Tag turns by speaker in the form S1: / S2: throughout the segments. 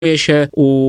S1: się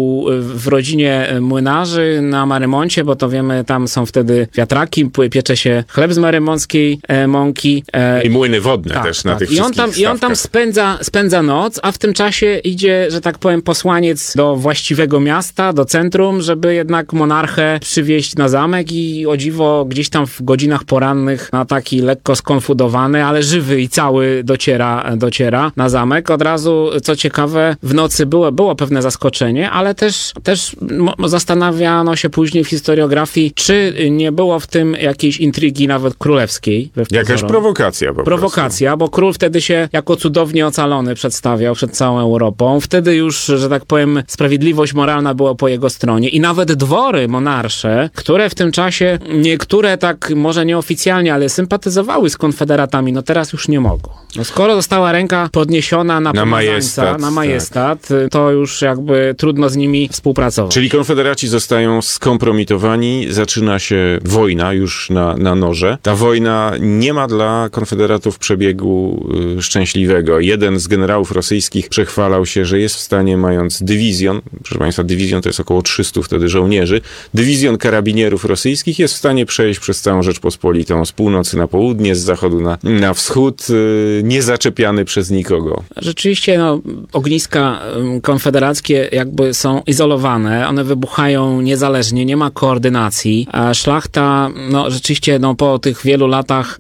S1: w rodzinie młynarzy na Marymoncie, bo to wiemy, tam są wtedy wiatraki, piecze się chleb z marymonckiej mąki.
S2: I młyny wodne też na tych wszystkich
S1: I on tam spędza noc, a w tym czasie idzie, że tak powiem, posłaniec do właściwego miasta, do centrum, żeby jednak monarchę przywieźć na zamek i o dziwo gdzieś tam w godzinach porannych na taki lekko skonfudowany, ale żywy i cały dociera na zamek. Od razu, co ciekawe, w nocy było pewne zaskoczenie, ale też zastanawiano się później w historiografii, czy nie było w tym jakiejś intrygi nawet królewskiej.
S2: Jakaś prowokacja po
S1: Prowokacja, bo król wtedy się jako cudownie ocalony przedstawiał przed całą Europą. Wtedy już, że tak powiem, sprawiedliwość moralna była po jego stronie i nawet dwory monarsze, które w tym czasie niektóre tak może nieoficjalnie, ale sympatyzowały z konfederatami, no teraz już nie mogą. No skoro została ręka podniesiona na majestat, to już jakby trudno z nimi współpracować.
S2: Czyli konfederaci zostają skompromitowani, zaczyna się wojna już na noże. Ta wojna nie ma dla konfederatów przebiegu szczęśliwego. Jeden z generałów rosyjskich przechwalał się, że jest w stanie, mając dywizjon, proszę Państwa, dywizjon to jest około 300 wtedy żołnierzy, dywizjon karabinierów rosyjskich jest w stanie przejść przez całą Rzeczpospolitą z północy na południe, z zachodu na wschód, niezaczepiany przez nikogo.
S1: Rzeczywiście, ogniska konfederackie jakby są izolowane, one wybuchają niezależnie, nie ma koordynacji, a szlachta, rzeczywiście, po tych wielu latach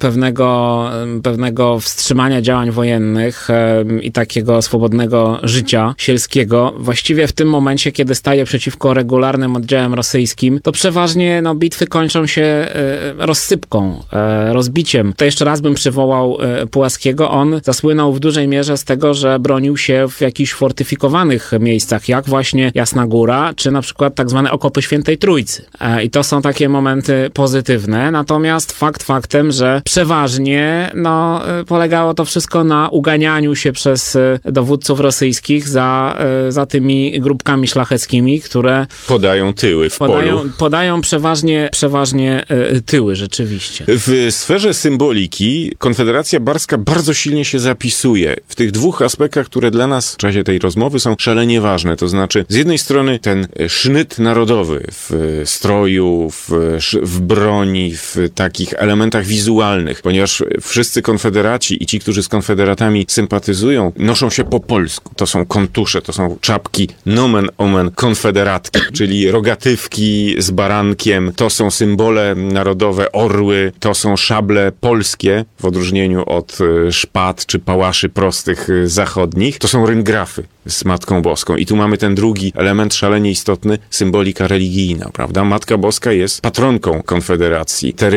S1: pewnego wstrzymania działań wojennych i takiego swobodnego życia sielskiego, właściwie w tym momencie, kiedy staje przeciwko regularnym oddziałom rosyjskim, to przeważnie bitwy kończą się rozsypką, rozbiciem. To jeszcze raz bym przywołał Pułaskiego. On zasłynął w dużej mierze z tego, że bronił się w jakichś fortyfikowanych miejscach, jak właśnie Jasna Góra, czy na przykład tak zwane okopy Świętej Trójcy. I to są takie momenty pozytywne, natomiast faktem, że przeważnie polegało to wszystko na uganianiu się przez dowódców rosyjskich za tymi grupkami szlacheckimi, które
S2: podają tyły w polu.
S1: Podają przeważnie tyły, rzeczywiście.
S2: W sferze symboliki Konfederacja Barska bardzo silnie się zapisuje w tych dwóch aspektach, które dla nas w czasie tej rozmowy są szalenie ważne. To znaczy, z jednej strony ten sznyt narodowy w stroju, w broni, w takich elementach wizualnych, ponieważ wszyscy konfederaci i ci, którzy z konfederatami sympatyzują, noszą się po polsku. To są kontusze, to są czapki nomen omen konfederatki, czyli rogatywki z barankiem, to są symbole narodowe, orły, to są szable polskie, w odróżnieniu od szpad czy pałaszy prostych zachodnich, to są ryngrafy z Matką Boską. I tu mamy ten drugi element szalenie istotny, symbolika religijna, prawda? Matka Boska jest patronką Konfederacji.